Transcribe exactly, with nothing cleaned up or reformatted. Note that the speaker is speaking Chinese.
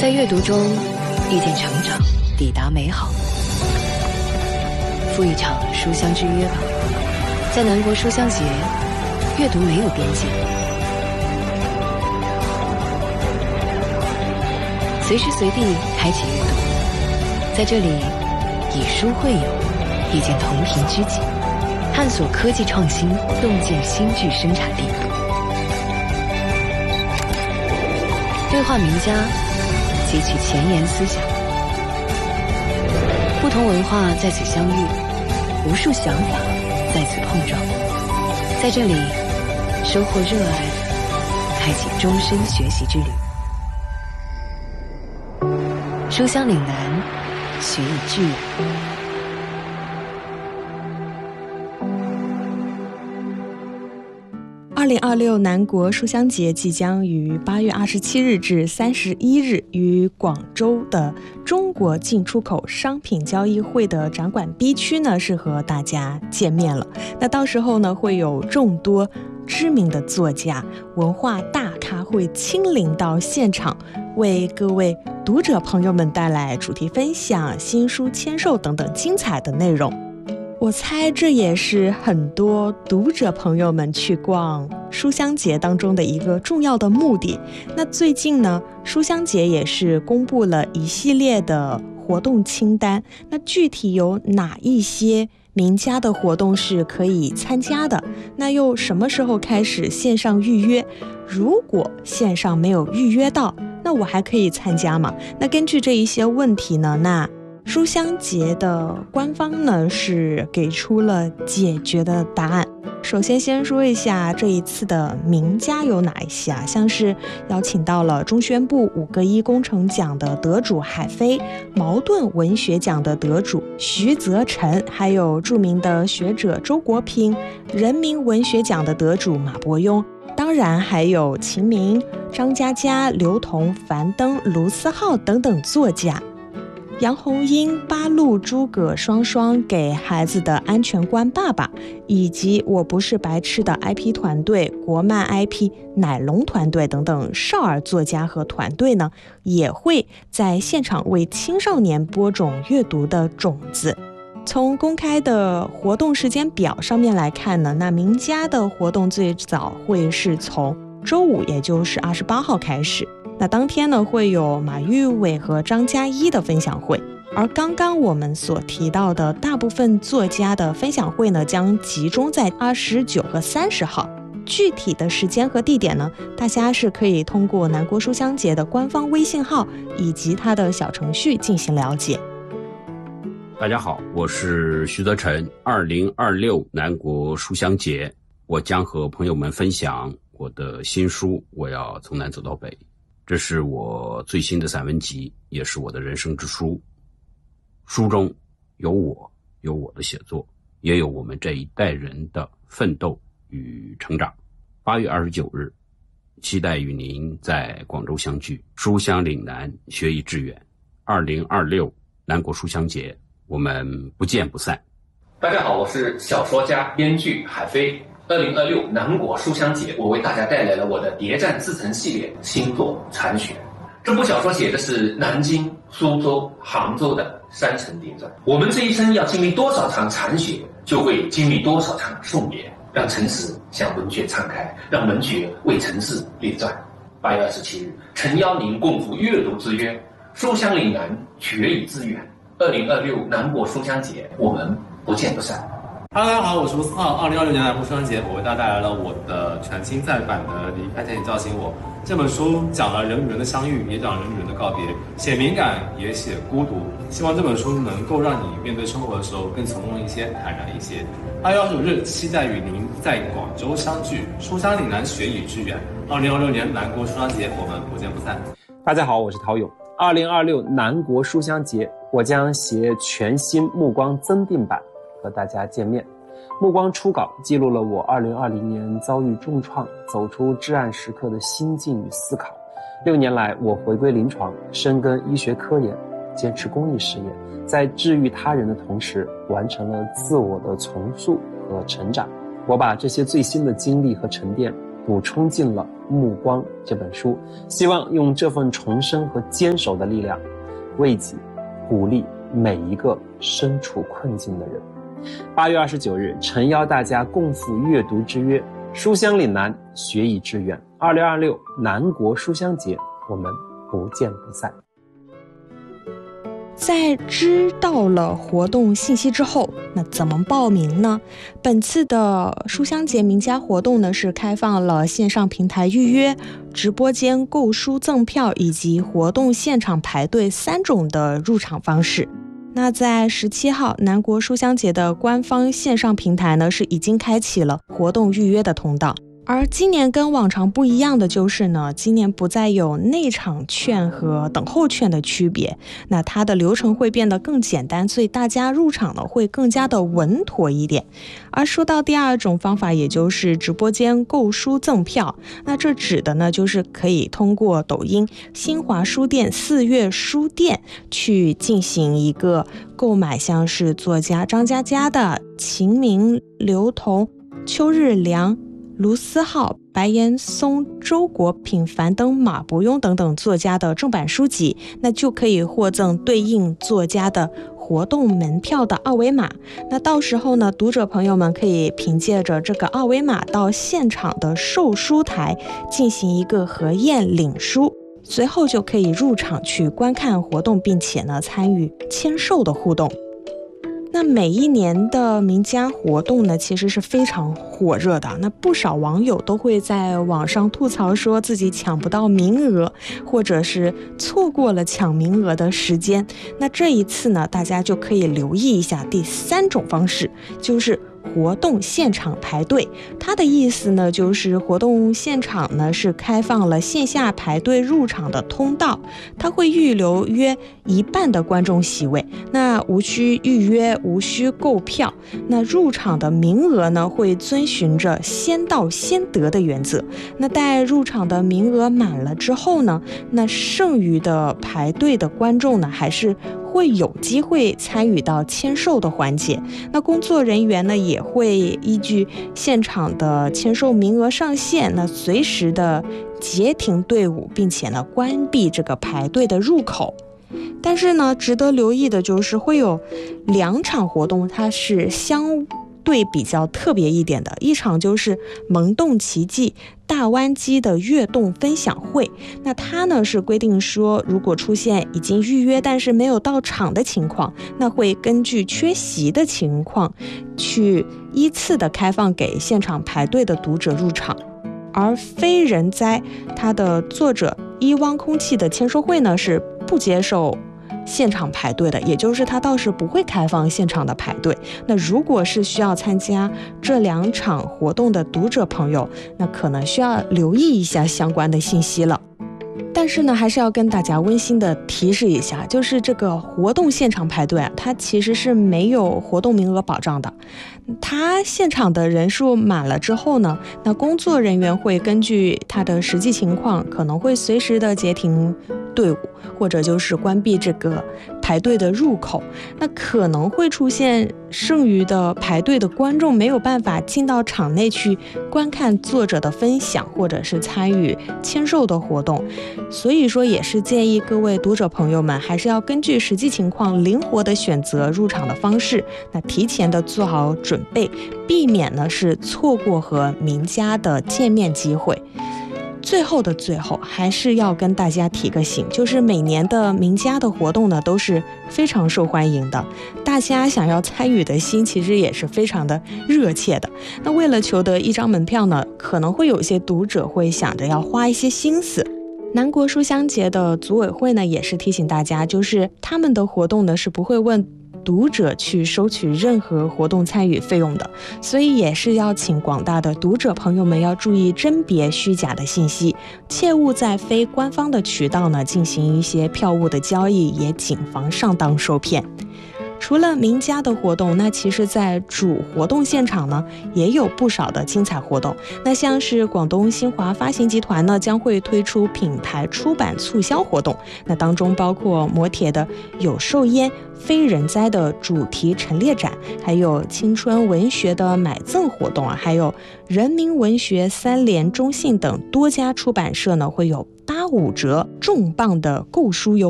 在阅读中遇见成长，抵达美好。赴一场书香之约吧，在南国书香节，阅读没有边界，随时随地开启阅读。在这里，以书会友，遇见同频知己，探索科技创新，洞见新剧生产力。对话名家，汲取前沿思想，不同文化在此相遇，无数想法在此碰撞。在这里，收获热爱，开启终身学习之旅。书香岭南，学以致远。 二零二六南国书香节即将于八月二十七日至三十一日于广州的中国进出口商品交易会的展馆 B 区呢，是和大家见面了。那到时候呢，会有众多知名的作家、文化大咖会亲临到现场，为各位读者朋友们带来主题分享、新书签售等等精彩的内容。我猜这也是很多读者朋友们去逛书香节当中的一个重要的目的。那最近呢，书香节也是公布了一系列的活动清单，那具体有哪一些名家的活动是可以参加的？那又什么时候开始线上预约？如果线上没有预约到，那我还可以参加吗？那根据这一些问题呢，那书香节的官方呢是给出了解决的答案。首先先说一下这一次的名家有哪一些啊？像是邀请到了中宣部五个一工程奖的得主海飞，茅盾文学奖的得主徐则成，还有著名的学者周国平，人民文学奖的得主马伯庸，当然还有秦明、张嘉佳、刘同、樊登、卢思浩等等作家。杨红樱、八路诸葛双双给孩子的安全观爸爸，以及我不是白痴的 I P 团队、国漫 I P 奶龙团队等等少儿作家和团队呢，也会在现场为青少年播种阅读的种子。从公开的活动时间表上面来看呢，那名家的活动最早会是从周五，也就是二十八号开始。那当天呢，会有马玉伟和张嘉一的分享会，而刚刚我们所提到的大部分作家的分享会呢，将集中在二十九和三十号。具体的时间和地点呢，大家是可以通过南国书香节的官方微信号以及它的小程序进行了解。 大家好，我是徐则成。二零二六南国书香节，我将和朋友们分享我的新书《我要从南走到北》。这是我最新的散文集，也是我的人生之书。书中有我，有我的写作，也有我们这一代人的奋斗与成长。八月二十九日，期待与您在广州相聚，书香岭南，学以致远。二零二六南国书香节，我们不见不散。 大家好，我是小说家、编剧海飞。二零二六南国书香节，我为大家带来了我的谍战自成系列新作《残雪》。这部小说写的是南京、苏州、杭州的三城谍战。我们这一生要经历多少场残雪，就会经历多少场送别。让城市向文学敞开，让文学为城市列传。八月二十七日，诚邀您共赴阅读之约，书香岭南，学以致远。二零二六南国书香节，我们不见不散。 Hello， 大家好，我是卢思浩。二零二六年南国书香节，我为大家带来了我的全新再版的《离开前你叫醒我》。这本书讲了人与人的相遇，也讲了人与人的告别，写敏感，也写孤独。希望这本书能够让你面对生活的时候更从容一些，坦然一些。二月二十五日，期待与您在广州相聚，书香岭南，学以致远。二零二六年南国书香节，我们不见不散。 大家好，我是陶勇。二零二六南国书香节，我将携全新目光增订版和大家见面。目光初稿记录了我二零二零年遭遇重创，走出至暗时刻的心境与思考。六年来，我回归临床，深耕医学科研，坚持公益事业，在治愈他人的同时，完成了自我的重塑和成长。我把这些最新的经历和沉淀补充进了《目光》这本书，希望用这份重生和坚守的力量，慰藉、鼓励每一个身处困境的人。八月二十九日，诚邀大家共赴阅读之约，书香岭南，学以致远。二零二六南国书香节，我们不见不散。 在知道了活动信息之后，那怎么报名呢？本次的书香节名家活动呢，是开放了线上平台预约、直播间购书赠票以及活动现场排队三种的入场方式。那在十七号，南国书香节的官方线上平台呢，是已经开启了活动预约的通道。而今年跟往常不一样的就是呢，今年不再有内场券和等候券的区别，那它的流程会变得更简单，所以大家入场呢会更加的稳妥一点。而说到第二种方法，也就是直播间购书赠票，那这指的呢就是可以通过抖音新华书店四月书店去进行一个购买，像是作家张嘉佳的秦明、刘同、邱日良、卢思浩、白岩松、周国品、樊登、马伯庸等等作家的正版书籍，那就可以获赠对应作家的活动门票的二维码。那到时候呢，读者朋友们可以凭借着这个二维码到现场的售书台进行一个核验领书，随后就可以入场去观看活动，并且呢参与签售的互动。那每一年的名家活动呢，其实是非常火热的。那不少网友都会在网上吐槽说自己抢不到名额，或者是错过了抢名额的时间。那这一次呢，大家就可以留意一下第三种方式，就是活动现场排队。它的意思呢，就是活动现场呢是开放了线下排队入场的通道，它会预留约一半的观众席位，那无需预约，无需购票。那入场的名额呢，会遵循着先到先得的原则。那待入场的名额满了之后呢，那剩余的排队的观众呢，还是会有机会参与到签售的环节。那工作人员呢，也会依据现场的签售名额上限，那随时的截停队伍，并且呢关闭这个排队的入口。但是呢，值得留意的就是会有两场活动，它是相对比较特别一点的。一场就是萌动奇迹大湾机的跃动分享会，那它呢是规定说，如果出现已经预约但是没有到场的情况，那会根据缺席的情况去依次的开放给现场排队的读者入场。而非人哉它的作者一汪空气的签售会呢，是不接受现场排队的，也就是它倒是不会开放现场的排队。那如果是需要参加这两场活动的读者朋友，那可能需要留意一下相关的信息了。但是呢，还是要跟大家温馨的提示一下，就是这个活动现场排队啊，它其实是没有活动名额保障的。它现场的人数满了之后呢，那工作人员会根据它的实际情况，可能会随时的截停队伍，或者就是关闭这个排队的入口。那可能会出现剩余的排队的观众没有办法进到场内去观看作者的分享，或者是参与签售的活动。所以说也是建议各位读者朋友们，还是要根据实际情况灵活的选择入场的方式，那提前的做好准备，避免呢是错过和名家的见面机会。最后的最后，还是要跟大家提个醒，就是每年的名家的活动呢都是非常受欢迎的，大家想要参与的心其实也是非常的热切的。那为了求得一张门票呢，可能会有一些读者会想着要花一些心思。南国书香节的组委会呢也是提醒大家，就是他们的活动呢是不会问读者去收取任何活动参与费用的，所以也是要请广大的读者朋友们要注意甄别虚假的信息，切勿在非官方的渠道呢进行一些票务的交易，也谨防上当受骗。 除了名家的活动，那其实在主活动现场呢，也有不少的精彩活动。那像是广东新华发行集团呢，将会推出品牌出版促销活动，那当中包括磨铁的有寿烟、非人哉的主题陈列展，还有青春文学的买赠活动啊，还有人民文学、三联、中信等多家出版社呢会有八五折重磅的购书优